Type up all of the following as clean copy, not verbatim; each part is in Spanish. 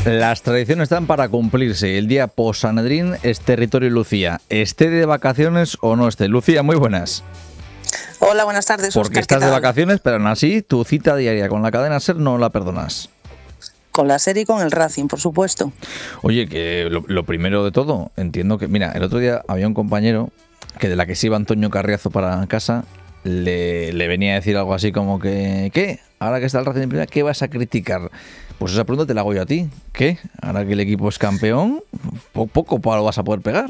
Las tradiciones están para cumplirse. El día post-Sanedrín es territorio Lucía. ¿Esté de vacaciones o no esté? Lucía, muy buenas. Hola, buenas tardes, Óscar. Porque estás de vacaciones, pero aún así tu cita diaria con la cadena SER no la perdonas. Con la SER y con el Racing, por supuesto. Oye, que lo primero de todo, entiendo que... Mira, el otro día había un compañero que de la que se iba Antonio Carriazo para casa, le venía a decir algo así como que... ¿Qué? Ahora que está el Racing en primera, ¿qué vas a criticar? Pues esa pregunta te la hago yo a ti. ¿Qué? Ahora que el equipo es campeón, poco lo vas a poder pegar.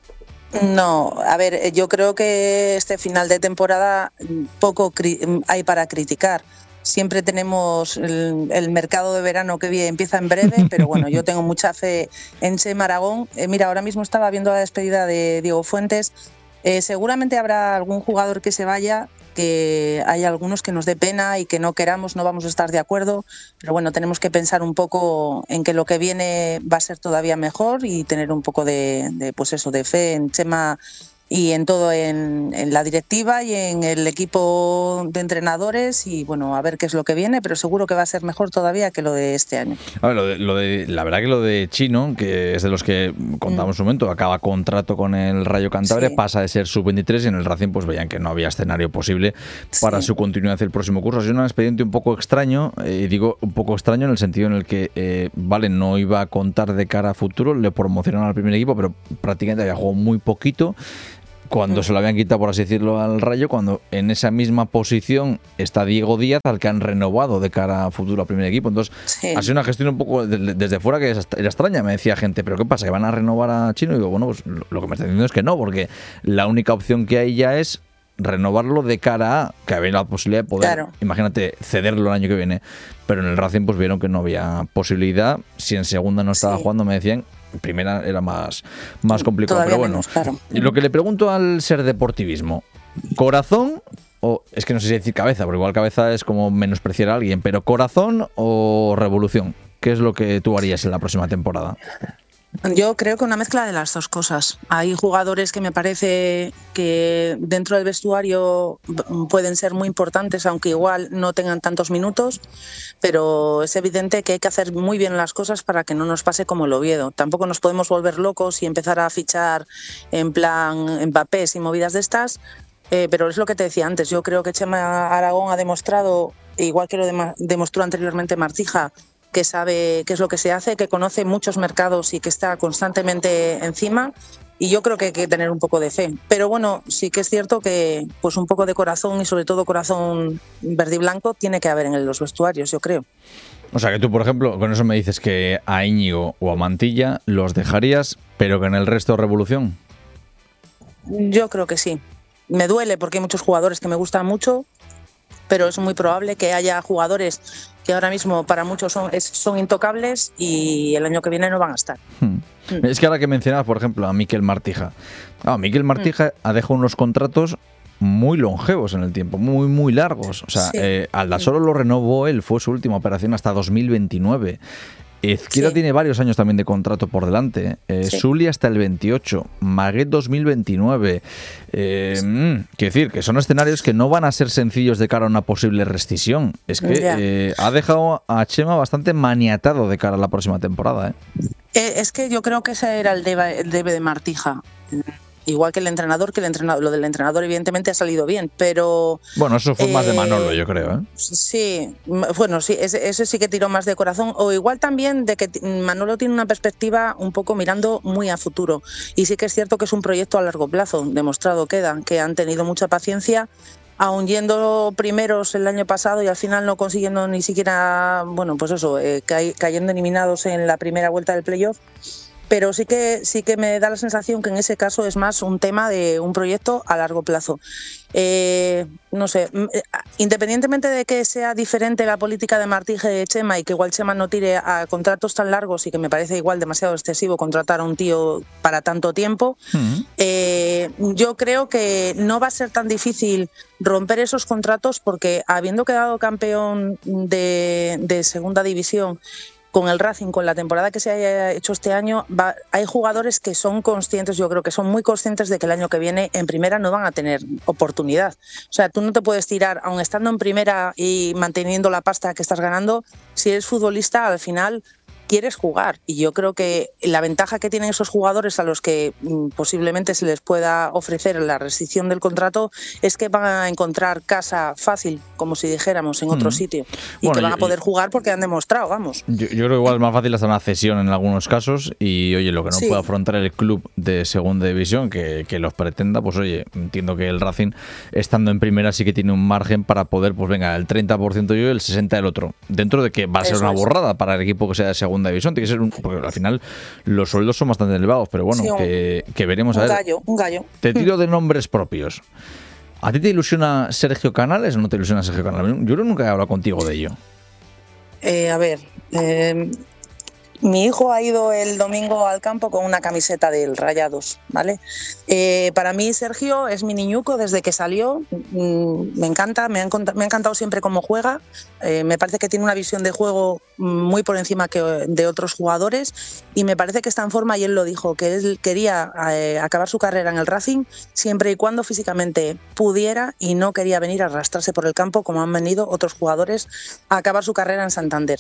No, a ver, yo creo que este final de temporada poco hay para criticar. Siempre tenemos el mercado de verano que empieza en breve, pero bueno, yo tengo mucha fe en Chema Aragón. Mira, ahora mismo estaba viendo la despedida de Diego Fuentes. Seguramente habrá algún jugador que se vaya, que hay algunos que nos dé pena y que no queramos, no vamos a estar de acuerdo, pero bueno, tenemos que pensar un poco en que lo que viene va a ser todavía mejor y tener un poco de fe en Chema y en todo, en la directiva y en el equipo de entrenadores, y bueno, a ver qué es lo que viene, pero seguro que va a ser mejor todavía que lo de este año. A ver, la verdad que lo de Chino, que es de los que contamos un momento, acaba contrato con el Rayo Cantabria, sí, pasa de ser sub-23 y en el Racing pues veían que no había escenario posible para su continuidad el próximo curso. Ha sido un expediente un poco extraño, y digo un poco extraño en el sentido en el que, no iba a contar de cara a futuro, le promocionaron al primer equipo, pero prácticamente había jugado muy poquito. Cuando se lo habían quitado, por así decirlo, al Rayo, cuando en esa misma posición está Diego Díaz, al que han renovado de cara a futuro al primer equipo. Entonces, ha sido una gestión un poco desde fuera que era extraña. Me decía gente, ¿pero qué pasa? ¿Que van a renovar a Chino? Y digo, bueno, pues lo que me está diciendo es que no, porque la única opción que hay ya es renovarlo de cara a que había la posibilidad de poder, imagínate, cederlo el año que viene. Pero en el Racing pues vieron que no había posibilidad. Si en segunda no estaba jugando, me decían, en primera era más complicado. Todavía pero bueno, menos, claro. Y lo que le pregunto al ser deportivismo, ¿corazón o, es que no sé si decir cabeza, porque igual cabeza es como menospreciar a alguien, pero corazón o revolución? ¿Qué es lo que tú harías en la próxima temporada? Yo creo que una mezcla de las dos cosas. Hay jugadores que me parece que dentro del vestuario pueden ser muy importantes, aunque igual no tengan tantos minutos, pero es evidente que hay que hacer muy bien las cosas para que no nos pase como el Oviedo. Tampoco nos podemos volver locos y empezar a fichar en plan Mbappé y movidas de estas, pero es lo que te decía antes. Yo creo que Chema Aragón ha demostrado, igual que lo demostró anteriormente Martija, que sabe qué es lo que se hace, que conoce muchos mercados y que está constantemente encima, y yo creo que hay que tener un poco de fe. Pero bueno, sí que es cierto que pues un poco de corazón, y sobre todo corazón verde y blanco, tiene que haber en los vestuarios, yo creo. O sea que tú, por ejemplo, con eso me dices que a Íñigo o a Mantilla los dejarías, pero que en el resto revolución. Yo creo que sí. Me duele porque hay muchos jugadores que me gustan mucho, pero es muy probable que haya jugadores que ahora mismo para muchos son intocables y el año que viene no van a estar. Es que ahora que mencionabas, por ejemplo, a Miquel Martija. Miquel Martija ha dejado unos contratos muy longevos en el tiempo, muy largos. O sea, Aldasoro lo renovó él, fue su última operación hasta 2029. Izquierda tiene varios años también de contrato por delante. Sully hasta el 28, Maguet 2029. Quiero decir que son escenarios que no van a ser sencillos de cara a una posible rescisión. Es que ha dejado a Chema bastante maniatado de cara a la próxima temporada. Es que yo creo que ese era el debe de Martija. Igual que el entrenador, lo del entrenador evidentemente ha salido bien, pero... Bueno, eso fue más de Manolo, yo creo, Sí, bueno, sí, ese sí que tiró más de corazón, o igual también de que Manolo tiene una perspectiva un poco mirando muy a futuro, y sí que es cierto que es un proyecto a largo plazo, demostrado queda, que han tenido mucha paciencia, aun yendo primeros el año pasado y al final no consiguiendo ni siquiera, bueno, pues eso, cayendo eliminados en la primera vuelta del playoff. Pero sí que me da la sensación que en ese caso es más un tema de un proyecto a largo plazo. No sé, independientemente de que sea diferente la política de Martija y de Chema, y que igual Chema no tire a contratos tan largos, y que me parece igual demasiado excesivo contratar a un tío para tanto tiempo, yo creo que no va a ser tan difícil romper esos contratos, porque habiendo quedado campeón de segunda división con el Racing, con la temporada que se haya hecho este año, hay jugadores que son conscientes, yo creo que son muy conscientes de que el año que viene en primera no van a tener oportunidad. O sea, tú no te puedes tirar, aun estando en primera y manteniendo la pasta que estás ganando, si eres futbolista, al final quieres jugar. Y yo creo que la ventaja que tienen esos jugadores a los que posiblemente se les pueda ofrecer la rescisión del contrato es que van a encontrar casa fácil, como si dijéramos, en otro sitio. Y bueno, que van a poder jugar porque han demostrado, vamos. Yo creo que igual es más fácil hasta una cesión en algunos casos y, oye, lo que no puede afrontar el club de segunda división que los pretenda, pues oye, entiendo que el Racing, estando en primera, sí que tiene un margen para poder, pues venga, el 30% yo y el 60% el otro. Dentro de que va a ser una burrada para el equipo que sea de segunda división, tiene que ser porque al final los sueldos son bastante elevados, pero bueno, que veremos. A ver, un gallo. Te tiro de nombres propios. ¿A ti te ilusiona Sergio Canales o no te ilusiona Sergio Canales? Yo creo que nunca he hablado contigo de ello. A ver, mi hijo ha ido el domingo al campo con una camiseta del Rayados, ¿vale? Para mí Sergio es mi niñuco desde que salió, me encanta, me ha encantado siempre cómo juega, me parece que tiene una visión de juego muy por encima de otros jugadores y me parece que está en forma, y él lo dijo, que él quería acabar su carrera en el Racing siempre y cuando físicamente pudiera y no quería venir a arrastrarse por el campo como han venido otros jugadores a acabar su carrera en Santander.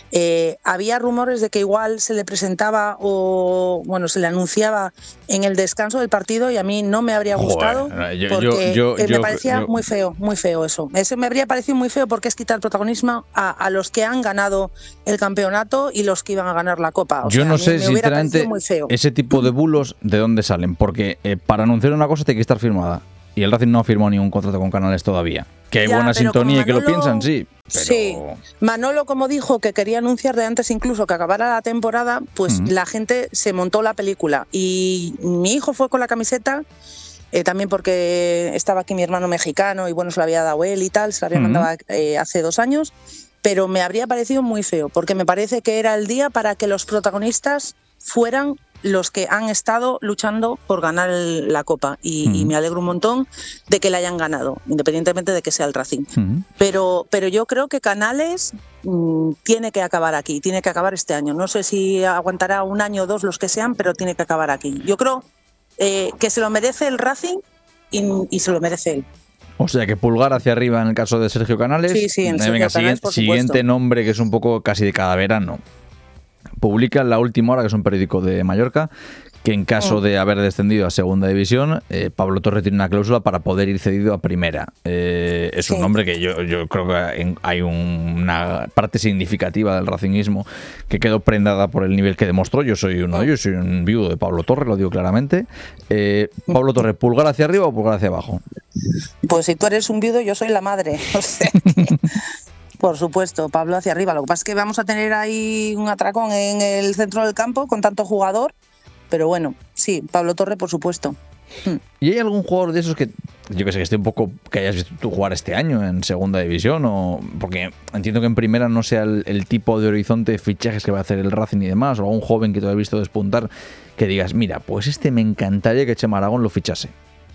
Había rumores de que igual se le presentaba o bueno, se le anunciaba en el descanso del partido y a mí no me habría gustado porque me parecía muy feo eso. Ese me habría parecido muy feo porque es quitar protagonismo a los que han ganado el campeonato y los que iban a ganar la Copa. Yo no sé, sinceramente, ese tipo de bulos de dónde salen, porque para anunciar una cosa tiene que estar firmada. Y el Racing no ha firmado ningún contrato con Canales todavía. Que hay buena sintonía y que lo piensan, sí. Pero... Sí, Manolo, como dijo que quería anunciar de antes incluso que acabara la temporada, pues la gente se montó la película. Y mi hijo fue con la camiseta, también porque estaba aquí mi hermano mexicano y bueno, se la había dado él y tal, se la había mandado hace 2 años. Pero me habría parecido muy feo, porque me parece que era el día para que los protagonistas fueran los que han estado luchando por ganar la Copa y me alegro un montón de que la hayan ganado, independientemente de que sea el Racing. Pero yo creo que Canales tiene que acabar aquí, tiene que acabar este año. No sé si aguantará 1 año o 2 los que sean, pero tiene que acabar aquí. Yo creo que se lo merece el Racing y se lo merece él. O sea, que pulgar hacia arriba en el caso de Sergio Canales. Sí, en Sergio Canales, por siguiente nombre, que es un poco casi de cada verano. Publica en La Última Hora, que es un periódico de Mallorca, que en caso de haber descendido a segunda división, Pablo Torre tiene una cláusula para poder ir cedido a primera. Es un nombre que yo creo que hay una parte significativa del racinguismo que quedó prendada por el nivel que demostró. Yo soy uno de ellos, soy un viudo de Pablo Torre, lo digo claramente. Pablo Torre, ¿pulgar hacia arriba o pulgar hacia abajo? Pues si tú eres un viudo, yo soy la madre. O sea por supuesto, Pablo hacia arriba. Lo que pasa es que vamos a tener ahí un atracón en el centro del campo con tanto jugador. Pero bueno, sí, Pablo Torre, por supuesto. ¿Y hay algún jugador de esos que, yo que sé, que esté un poco, que hayas visto tú jugar este año en segunda división? O porque entiendo que en primera no sea el tipo de horizonte de fichajes que va a hacer el Racing y demás, o algún joven que tú has visto despuntar, que digas, mira, pues este me encantaría que Chema Aragón lo fichase.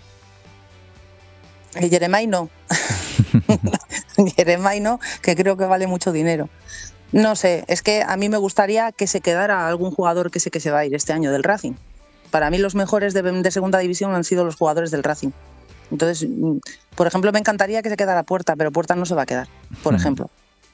Jeremai no. Jeremai no, que creo que vale mucho dinero. No sé, es que a mí me gustaría que se quedara algún jugador que sé que se va a ir este año del Racing. Para mí los mejores de segunda división han sido los jugadores del Racing. Entonces, por ejemplo, me encantaría que se quedara Puerta, pero Puerta no se va a quedar, por ejemplo.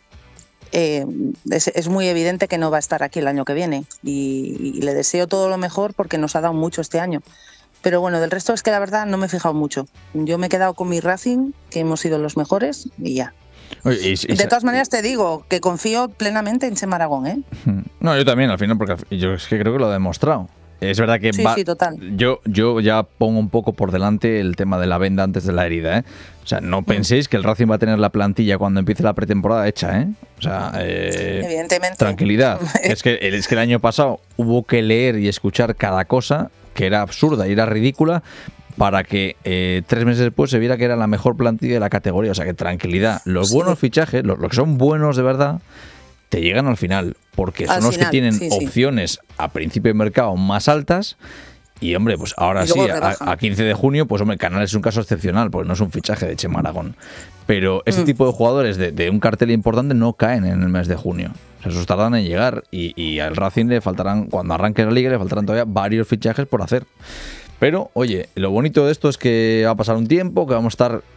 Es muy evidente que no va a estar aquí el año que viene y le deseo todo lo mejor porque nos ha dado mucho este año. Pero bueno, del resto es que la verdad no me he fijado mucho. Yo me he quedado con mi Racing, que hemos sido los mejores y ya. Oye, de todas maneras te digo que confío plenamente en Chema Aragón, ¿eh? No, yo también al final, porque yo es que creo que lo he demostrado. Es verdad que sí, total. Yo ya pongo un poco por delante el tema de la venda antes de la herida, ¿eh? O sea, no penséis que el Racing va a tener la plantilla cuando empiece la pretemporada hecha, ¿eh? O sea, evidentemente. Tranquilidad. es que el año pasado hubo que leer y escuchar cada cosa que era absurda y era ridícula para que 3 meses después se viera que era la mejor plantilla de la categoría. O sea, que tranquilidad. Los buenos fichajes, los que son buenos de verdad, te llegan al final, porque son los que tienen opciones a principio de mercado más altas. Y hombre, pues ahora sí, a 15 de junio, pues hombre, Canales es un caso excepcional, porque no es un fichaje de Chema Aragón. Pero este tipo de jugadores de un cartel importante no caen en el mes de junio. O sea, esos tardan en llegar y al Racing le faltarán, cuando arranque la liga, le faltarán todavía varios fichajes por hacer. Pero, oye, lo bonito de esto es que va a pasar un tiempo, que vamos a estar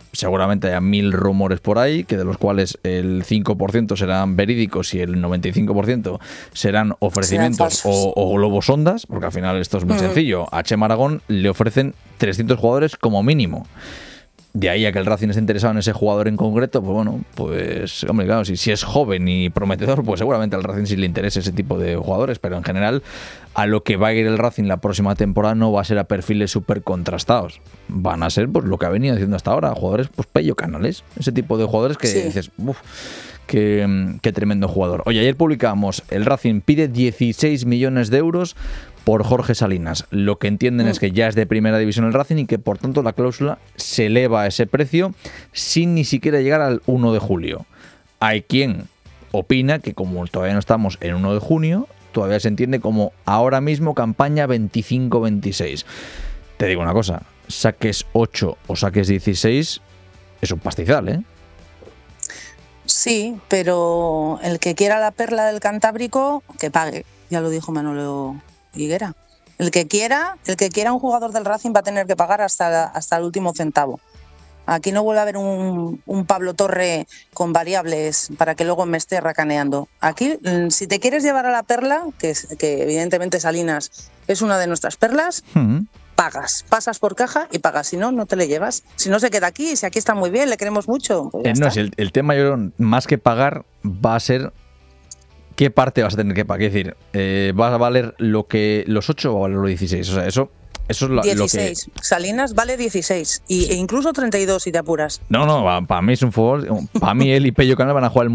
seguramente haya 1000 rumores por ahí, que de los cuales el 5% serán verídicos y el 95% serán ofrecimientos o globos sondas, porque al final esto es muy sencillo. A Chema Aragón le ofrecen 300 jugadores como mínimo. De ahí a que el Racing esté interesado en ese jugador en concreto, pues bueno, pues hombre, claro, si es joven y prometedor, pues seguramente al Racing sí le interesa ese tipo de jugadores, pero en general a lo que va a ir el Racing la próxima temporada no va a ser a perfiles súper contrastados. Van a ser pues lo que ha venido haciendo hasta ahora, jugadores pues Pello Canales, ese tipo de jugadores que dices, uff, qué tremendo jugador. Oye, ayer publicamos, el Racing pide 16 millones de euros por Jorge Salinas. Lo que entienden es que ya es de primera división el Racing y que por tanto la cláusula se eleva a ese precio sin ni siquiera llegar al 1 de julio. Hay quien opina que como todavía no estamos en 1 de junio, todavía se entiende como ahora mismo campaña 25-26. Te digo una cosa, saques 8 o saques 16 es un pastizal, ¿eh? Sí, pero el que quiera la perla del Cantábrico, que pague. Ya lo dijo Manolo Higuera. El que quiera un jugador del Racing va a tener que pagar hasta el último centavo. Aquí no vuelve a haber un Pablo Torre con variables para que luego me esté racaneando. Aquí, si te quieres llevar a la perla, que evidentemente Salinas es una de nuestras perlas, pagas. Pasas por caja y pagas. Si no, no te le llevas. Si no, se queda aquí. Si aquí está muy bien, le queremos mucho. Pues no, si el tema, yo creo, más que pagar, va a ser qué parte vas a tener que pagar. Es decir, ¿va a valer los 8 o va a valer los 16? O sea, eso es lo 16. Que... Salinas vale 16 e incluso 32 si te apuras. No, para mí es un fútbol. Para mí él y Pello Canal van a jugar el